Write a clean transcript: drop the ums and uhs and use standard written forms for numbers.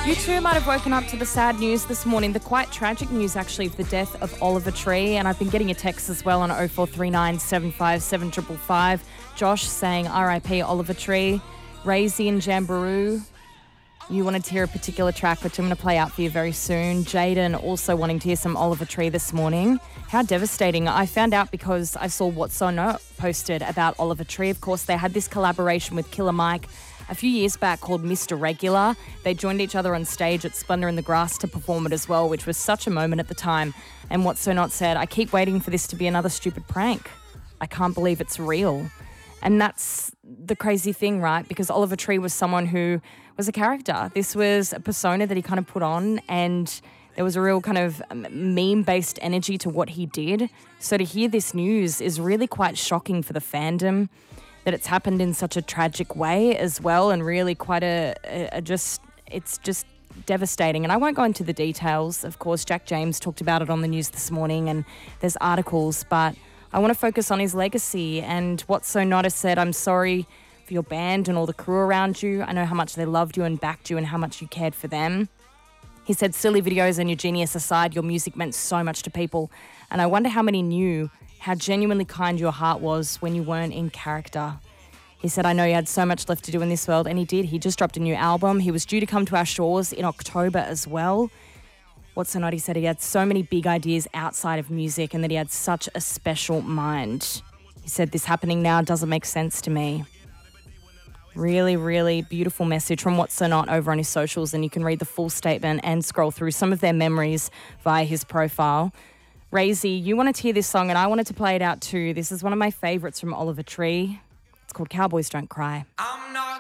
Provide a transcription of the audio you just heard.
You too might have woken up to the sad news this morning, the quite tragic news actually of the death of Oliver Tree, and I've been getting a text as well on 0439 757 555. Josh saying RIP Oliver Tree. Razy and Jamboree, you wanted to hear a particular track which I'm going to play out for you very soon. Jaden also wanting to hear some Oliver Tree this morning. How devastating. I found out because I saw What's So Not posted about Oliver Tree. Of course, they had this collaboration with Killer Mike a few years back called Mr. Regular. They joined each other on stage at Splendor in the Grass to perform it as well, which was such a moment at the time. And What's So Not said, I keep waiting for this to be another stupid prank. I can't believe it's real. And that's the crazy thing, right? Because Oliver Tree was someone who was a character. This was a persona that he kind of put on, and there was a real kind of meme-based energy to what he did. So to hear this news is really quite shocking for the fandom, that it's happened in such a tragic way as well, and really quite it's just devastating. And I won't go into the details. Of course, Jack James talked about it on the news this morning, and there's articles, but I want to focus on his legacy. And What's So Not has said, I'm sorry for your band and all the crew around you. I know how much they loved you and backed you and how much you cared for them. He said, silly videos and your genius aside, your music meant so much to people. And I wonder how many knew how genuinely kind your heart was when you weren't in character. He said, I know you had so much left to do in this world, and he did. He just dropped a new album. He was due to come to our shores in October as well. What's So Not, he said he had so many big ideas outside of music and that he had such a special mind. He said, this happening now doesn't make sense to me. Really, really beautiful message from What's So Not over on his socials, and you can read the full statement and scroll through some of their memories via his profile. Razy, you wanted to hear this song and I wanted to play it out too. This is one of my favourites from Oliver Tree. It's called Cowboys Don't Cry. I'm not